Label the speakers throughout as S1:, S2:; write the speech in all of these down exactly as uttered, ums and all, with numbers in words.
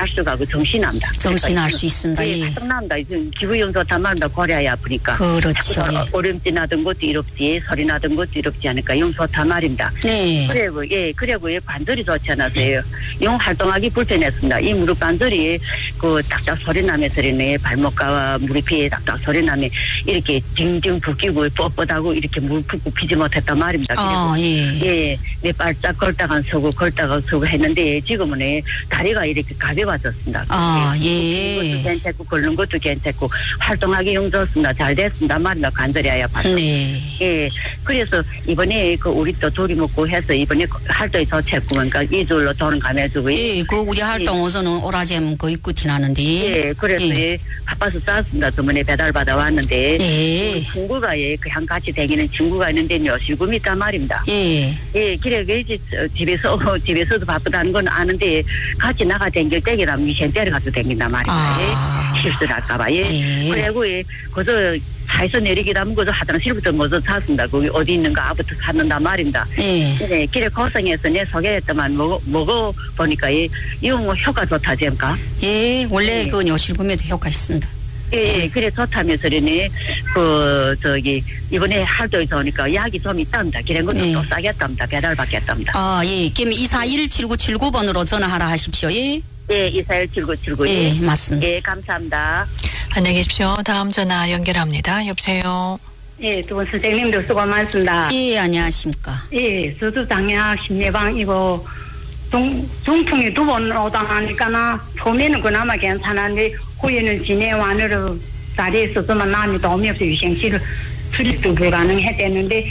S1: 할 수가 그 정신납니다.
S2: 정신할 수 있습니다.
S1: 예, 납니다. 기분이 좀 좋단 말입니다. 고려야 아프니까.
S2: 그렇죠. 예.
S1: 오름지 나던 것도 이롭지, 소리 나던 것도 이롭지 않으니까 용 좋단 말입니다.
S2: 네.
S1: 그리고 예, 그리고 예, 관절이 좋지 않아서요. 용 활동하기 불편했습니다. 이 무릎 관절이 그 딱딱 소리 나면서 내 발목과 무릎이 딱딱 소리 나면 이렇게 징징 붓기고 뻣뻣하고 이렇게 무릎 굽히지 못했단 말입니다.
S2: 아, 예.
S1: 예, 내 발짝 걸다가 서고 걸다가 서고 했는데 지금은 예, 다리가 이렇게 가벼워졌습니다.
S2: 아, 예.
S1: 걷는 것도 괜찮고 걷는 것도 괜찮고 활동하기 용좋습니다. 잘 됐습니다. 말이나 관절이야 봤어.
S2: 네.
S1: 예, 그래서 이번에 그 우리 또 둘이 먹고 해서 이번에 활동이 좋겠고 그러니까 이 줄로 돈을 감해주고.
S2: 예, 그 우리 활동에서는 오라잼 거의 끝이 나는데.
S1: 예, 그래서 예. 예, 바빠서 쌌습니다. 저번에 배달 받아 왔는데.
S2: 예.
S1: 친구가 예, 그냥 같이 다니는 친구가 있는데 요실금이 있단 말입니다.
S2: 예.
S1: 예, 그래 그 이제 집에서 집에서도 바쁘다는 건 아는데 같이 나가 댕길 때기라면 미션 때려가지고 댕긴단 말입니다.
S2: 아.
S1: 예, 실수를 할까봐. 예.
S2: 예.
S1: 그리고 예, 그저 차에서 내리기라면 그저 화장실부터 먼저 샀습니다. 거기 어디 있는가 아부터 찾는단 말입니다.
S2: 예.
S1: 네, 길에 고생해서 내 소개했더만 먹어, 먹어 보니까 이 이거 뭐 효과 좋다지 않까?
S2: 예, 원래
S1: 예.
S2: 그 여실금에도 효과 있습니다.
S1: 예, 예, 그래 좋다면서는 그 저기 이번에 할도에서 오니까 약이 좀 있답니다. 그런 것도
S2: 네.
S1: 또 싸겠답니다. 배달 받겠답니다.
S2: 아, 예. 그럼 이사일 칠구칠구 번으로 전화하라 하십시오. 예.
S1: 예, 이사일 칠구칠구.
S2: 예, 맞습니다.
S1: 예, 감사합니다.
S3: 안녕히 계십시오. 다음 전화 연결합니다. 여보세요.
S4: 예, 두 분 선생님도 수고 많습니다.
S2: 예, 안녕하십니까.
S4: 예, 저도 장약 심내방 이거 중, 중풍이 두 번 오당하니까나 처음에는 그나마 괜찮았는데 후에는 진해완으로 자리에 있었지만 남이 도움이 없어 유생치를 출입도 불가능했댔는데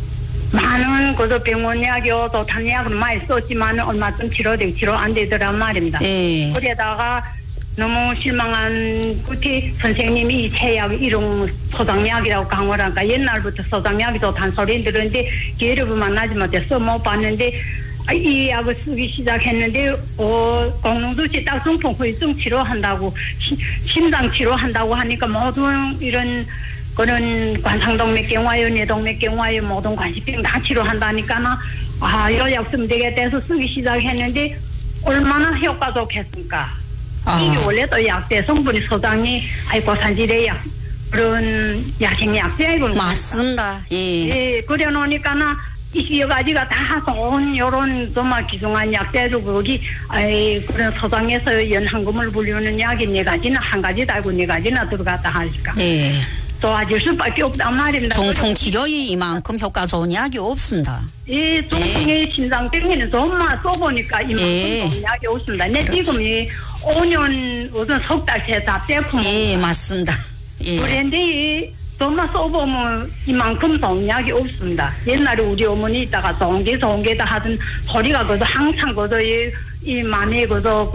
S4: 많은 그저 병원 약이요 또 단약을 많이 썼지만 얼마쯤 치료되고 치료 안 되더란 말입니다.
S2: 예.
S4: 그러다가 너무 실망한 끝에 선생님이 이 체약 이런 소장약이라고 강화를 하니까 옛날부터 소장약이 좋다는 소리 들었는데 기회를 만나지 못해 써못 봤는데 이 약을 쓰기 시작했는데 어, 공농두치 딱 중풍 후유증 치료한다고 시, 심장 치료한다고 하니까 모든 이런 그런 관상동맥경 와요 뇌동맥경 와요 모든 관시병 다 치료한다니까 아 이 약 쓰면 되겠다 해서 쓰기 시작했는데 얼마나 효과 좋겠습니까?
S2: 아.
S4: 이게 원래도 약대 성분이 소장이 아이고 산지대 약 그런 야생약제 이런
S2: 맞습니다. 예.
S4: 예, 그래 놓으니까나 이 여러 가지가 다 좋은 요런 정말 귀중한 약재로 거기 아이 그런 소장에서 연한금을 불리는 약이 네 가지나 한 가지 달고 네 가지나 들어갔다 하니까
S2: 예.
S4: 도와줄 수밖에 없단 말입니다.
S2: 중풍 치료에 이만큼 효과 좋은 약이 없습니다.
S4: 예, 중풍의 심장병에는 정말 써보니까 이만큼
S2: 예.
S4: 좋은 약이 없습니다. 내
S2: 그렇지.
S4: 지금 이 오 년 우선 석 달째 다 제품
S2: 예, 맞습니다. 예.
S4: 그런데 정말 써보면 이만큼 좋은 약이 없습니다. 옛날에 우리 어머니 있다가 좋은 게 좋은 게다 하던 소리가 그저 항상 그저 이, 이 맘에 그저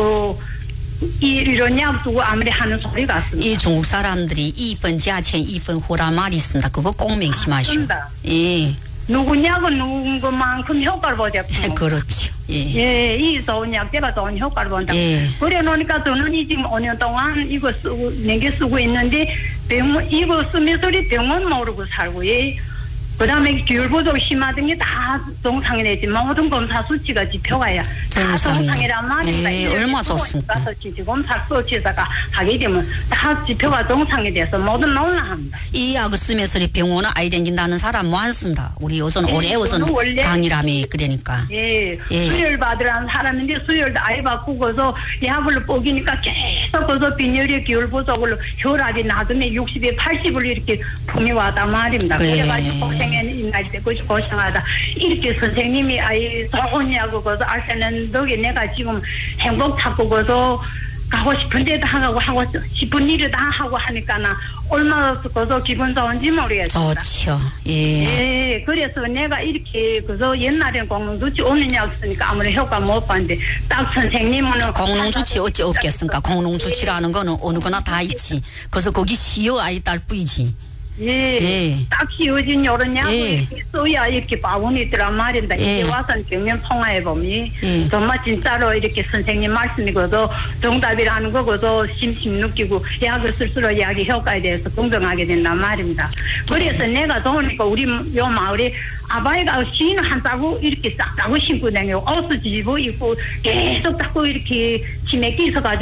S4: 그 이, 이런 약 두고 아무리 하는 소리 같습니다.
S2: 이 중국 사람들이 이분价钱 이분 후란 말이 있습니다. 그거 꼭 명심하시오.
S4: 맞습니다.
S2: 예.
S4: 누군 약은 누군 것만큼 효과를 보자.
S2: 그렇죠. 예.
S4: 예, 이 좋은 약제가 좋은 효과를 본다.
S2: 예.
S4: 그래 놓으니까 저는 이 지금 오 년 동안 이거 쓰고, 내게 쓰고 있는데, 병원, 이거 쓰면서 우리 병원 모르고 살고, 예. 그 다음에 기울부족 심하던 게 다 정상이 되지만 모든 검사 수치가 지표가야. 다
S2: 정상이.
S4: 정상이란 말입니다.
S2: 네, 얼마 좋습니까?
S4: 가서 지검사 수치다가 하게 되면 다 지표가 정상이 돼서 모든 놀라합니다.
S2: 이 약을 쓰면서 우리 병원은 아이 댕긴다는 사람 많습니다. 우리 우선
S4: 예,
S2: 올해 우선
S4: 저는 원래-
S2: 강의라미 그러니까.
S4: 예,
S2: 예.
S4: 수혈 받으라는 사람인데 수혈도 아예 바꾸고서 약을 뽀기니까 계속 그서 빈혈이 기울 부족으로 혈압이 나중에 육십에 팔십을 이렇게 품이 왔단 말입니다.
S2: 예.
S4: 그래가지고 고생에는 이날 때 고생하다 이렇게 선생님이 아예 좋으냐고 그서 알 때는 너게 내가 지금 행복 찾고 그서 가고 싶은 데도 하고 하고 싶은 일을 다 하고 하니까나 얼마나 그서 기분 좋은지 모르겠습니다.
S2: 좋죠. 예.
S4: 예, 그래서 내가 이렇게 그저 옛날에는 공농주치 오는 약 쓰니까 아무리 효과 못 봤는데 딱 선생님은
S2: 공농주치 어찌 없겠습니까? 공농주치라는 거는 어느 거나 다 있지. 그래서 거기 시어 아이 딸 뿐이지.
S4: 예,
S2: 예.
S4: 딱 씌워진 요런 약을
S2: 예.
S4: 이렇게 써야 이렇게 바운이 있더란 말인데
S2: 예.
S4: 이제 와서는 정면 통화해보면
S2: 예.
S4: 정말 진짜로 이렇게 선생님 말씀이고도 정답이라는 거고도 심심 느끼고 약을 쓸수록 약의 효과에 대해서 공정하게 된단 말입니다. 그래서 내가 좋으니까 우리 요 마을에 아바이가 시인 한 따고 이렇게 싹 따고 신고 다니고 옷을 뒤집어 입고 계속 따고 이렇게 치맥기 있어가지고